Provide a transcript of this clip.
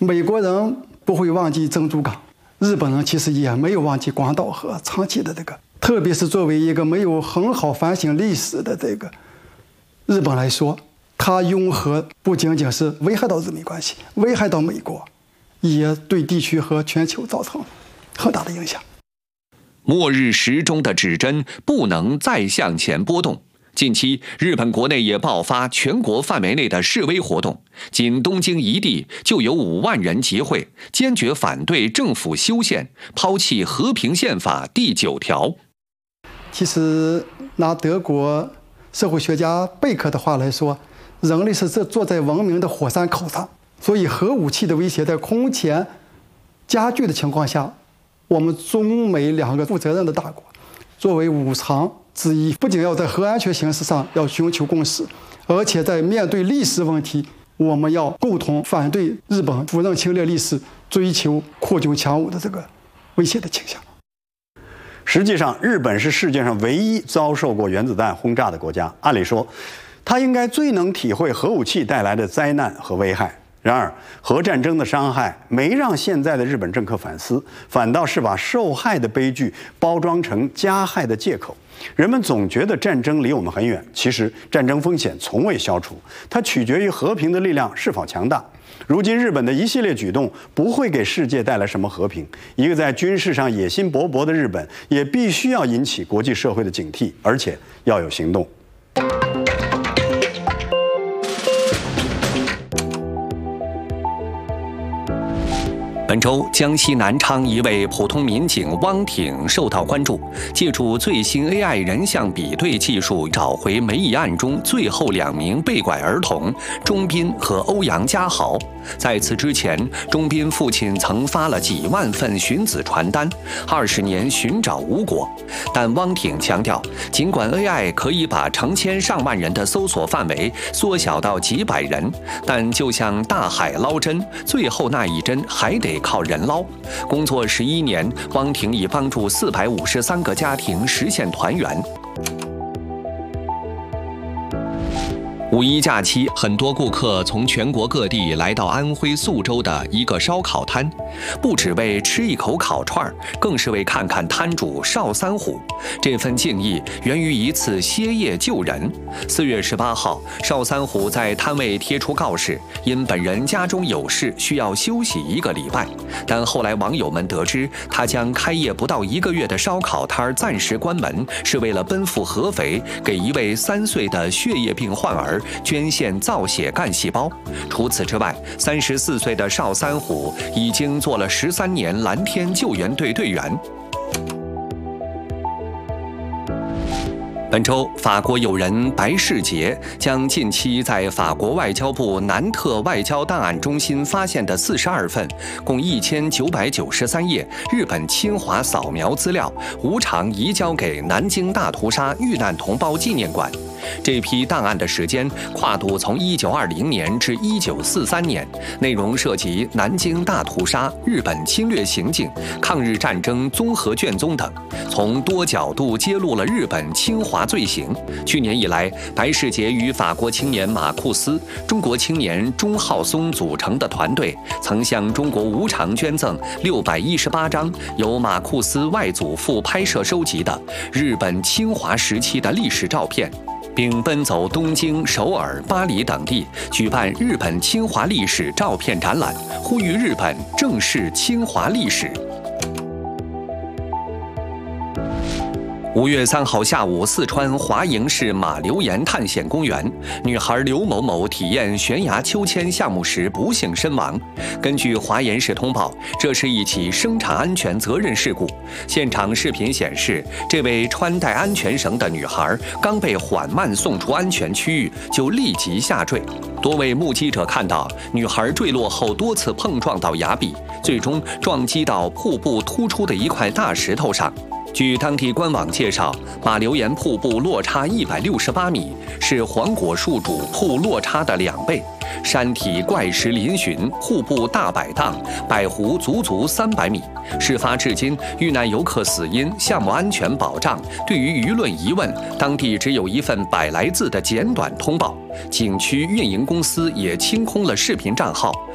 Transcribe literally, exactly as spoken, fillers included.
美国人不会忘记珍珠港，日本人其实也没有忘记广岛和长崎的这个，特别是作为一个没有很好反省历史的这个日本来说，它拥核不仅仅是危害到日美关系，危害到美国，也对地区和全球造成很大的影响。 末日时钟的指针不能再向前波动。近期，日本国内也爆发全国范围内的示威活动，仅东京一地就有五万人集会，坚决反对政府修宪，抛弃和平宪法第九条。 其实，拿德国社会学家贝克的话来说，人类是坐在文明的火山口上，所以核武器的威胁在空前加剧的情况下，我们中美两个负责任的大国，作为五常之一，不仅要在核安全形势上要寻求共识，而且在面对历史问题，我们要共同反对日本否认侵略历史、追求扩军强武的这个威胁的倾向。 实际上，日本是世界上唯一遭受过原子弹轰炸的国家，按理说，它应该最能体会核武器带来的灾难和危害。然而，核战争的伤害没让现在的日本政客反思，反倒是把受害的悲剧包装成加害的借口。人们总觉得战争离我们很远，其实战争风险从未消除，它取决于和平的力量是否强大。如今日本的一系列举动不会给世界带来什么和平，一个在军事上野心勃勃的日本，也必须要引起国际社会的警惕，而且要有行动。 本周，江西南昌一位普通民警汪挺受到关注，借助最新 A I 人像比对技术，找回梅姨案中最后两名被拐儿童钟斌和欧阳家豪。在此之前，钟斌父亲曾发了几万份寻子传单，二十年寻找无果。但汪挺强调，尽管 A I 可以把成千上万人的搜索范围缩小到几百人，但就像大海捞针，最后那一针还得靠人捞。工作十一年，汪挺已帮助四百五十三个家庭实现团圆。五一假期，很多顾客从全国各地来到安徽宿州的一个烧烤摊，不只为吃一口烤串，更是为看看摊主邵三虎。这份敬意源于一次歇业救人。四月十八号，邵三虎在摊位贴出告示，因本人家中有事，需要休息一个礼拜。但后来网友们得知，他将开业不到一个月的烧烤摊暂时关门，是为了奔赴合肥，给一位三岁的血液病患儿捐献造血干细胞。除此之外，三十四岁的邵三虎已经做了十三年蓝天救援队队员。本周，法国友人白世杰将近期在法国外交部南特外交档案中心发现的四十二份，共一千九百九十三页日本侵华扫描资料，无偿移交给南京大屠杀遇难同胞纪念馆。这批档案的时间跨度从一九二零年至一九四三年，内容涉及南京大屠杀、日本侵略行径、抗日战争综合卷宗等，从多角度揭露了日本侵华罪行。去年以来，白世杰与法国青年马库斯、中国青年钟浩松组成的团队，曾向中国无偿捐赠六百一十八张由马库斯外祖父拍摄收集的日本侵华时期的历史照片，并奔走东京、首尔、巴黎等地，举办日本侵华历史照片展览，呼吁日本正视侵华历史。五月三号下午，四川华营市马留岩探险公园，女孩刘某某体验悬崖秋千项目时不幸身亡。根据华严市通报，这是一起生产安全责任事故。现场视频显示，这位穿戴安全绳的女孩刚被缓慢送出安全区域，就立即下坠。多位目击者看到，女孩坠落后多次碰撞到崖壁，最终撞击到瀑布突出的一块大石头上。据当地官网介绍，马留岩瀑布落差一百六十八米，是黄果树主瀑落差的两倍。山体怪石嶙峋，瀑布大摆荡，百湖足足三百米。事发至今，遇难游客死因、项目安全保障，对于舆论疑问，当地只有一份百来字的简短通报。景区运营公司也清空了视频账号，